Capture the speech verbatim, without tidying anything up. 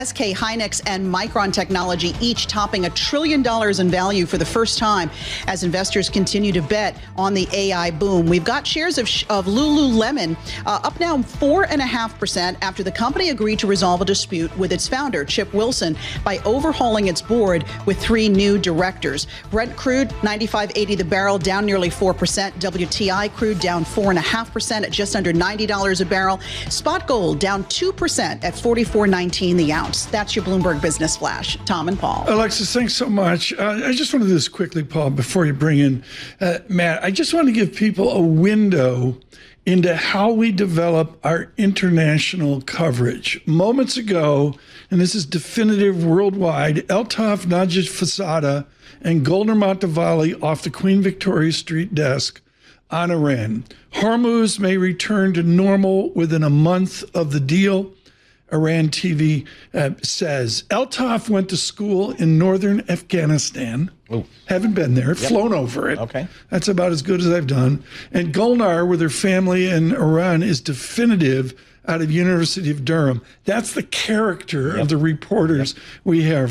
S K Hynix and Micron Technology each topping a trillion dollars in value for the first time as investors continue to bet on the A I boom. We've got shares of, of Lululemon uh, up now four point five percent after the company agreed to resolve a dispute with its founder, Chip Wilson, by overhauling its board with three new directors. Brent crude, ninety-five eighty the barrel, down nearly four percent. W T I crude down four point five percent at just under ninety dollars a barrel. Spot gold down two percent at forty-four nineteen the ounce. That's your Bloomberg Business Flash. Tom and Paul. Alexis, thanks so much. Uh, I just want to do this quickly, Paul, before you bring in uh, Matt. I just want to give people a window into how we develop our international coverage. Moments ago, and this is definitive worldwide, Eltof Najib Fasada and Golnar Montavali off the Queen Victoria Street desk on Iran. Hormuz may return to normal within a month of the deal, Iran T V uh, says. Eltof went to school in northern Afghanistan. Ooh. Haven't been there, Yep. flown over it. Okay. That's about as good as I've done. And Golnar, with her family in Iran, is definitive out of University of Durham. That's the character Yep. of the reporters yep. we have.